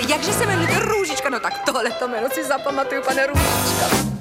jakže se jmenujete? Růžička, no tak tohleto jméno si zapamatuju, pane Růžička.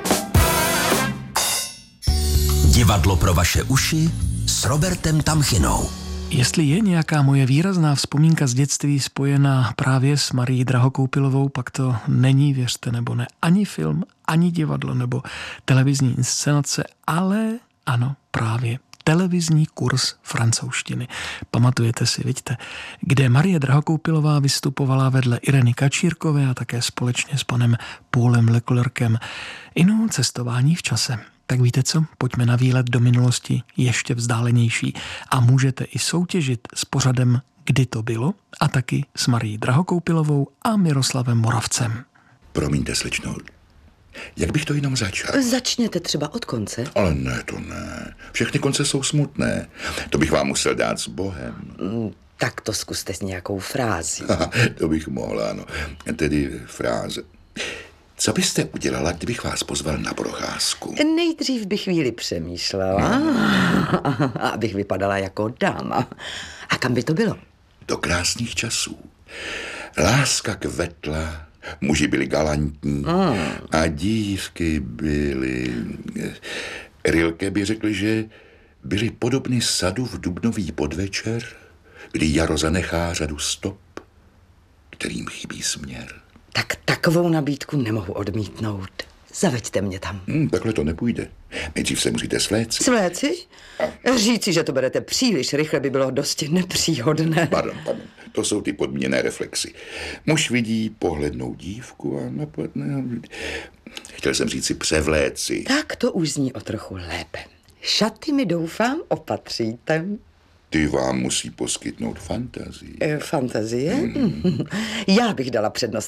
Divadlo pro vaše uši s Robertem Tamchinou. Jestli je nějaká moje výrazná vzpomínka z dětství spojená právě s Marií Drahokoupilovou, pak to není, věřte nebo ne, ani film, ani divadlo nebo televizní inscenace, ale ano, právě televizní kurz francouzštiny. Pamatujete si, vidíte, kde Marie Drahokoupilová vystupovala vedle Ireny Kačírkové a také společně s panem Paulem Leclercem. Inu cestování v čase. Tak víte co? Pojďme na výlet do minulosti ještě vzdálenější a můžete i soutěžit s pořadem Kdy to bylo a taky s Marií Drahokoupilovou a Miroslavem Moravcem. Promiňte, slečno, jak bych to jenom začal? Začněte třeba od konce. Ale ne, to ne. Všechny konce jsou smutné. To bych vám musel dát s Bohem. Tak to zkuste s nějakou frází. To bych mohla, ano. Tedy fráze. Co byste udělala, kdybych vás pozval na procházku? Nejdřív bych chvíli přemýšlela, abych vypadala jako dáma. A kam by to bylo? Do krásných časů. Láska kvetla, muži byli galantní a dívky byly... Rilke by řekl, že byly podobny sadu v dubnový podvečer, kdy jaro zanechá řadu stop, kterým chybí směr. Tak takovou nabídku nemohu odmítnout. Zaveďte mě tam. Takhle to nepůjde. Nejdřív se musíte svléci. Svléci? Říci, že to berete příliš rychle, by bylo dosti nepříhodné. Pardon. To jsou ty podmíněné reflexy. Muž vidí pohlednou dívku a napadne... Chtěl jsem říct si převléci. Tak to už zní o trochu lépe. Šaty mi doufám opatříte. Ty vám musí poskytnout fantazii. Fantazie? Já bych dala přednost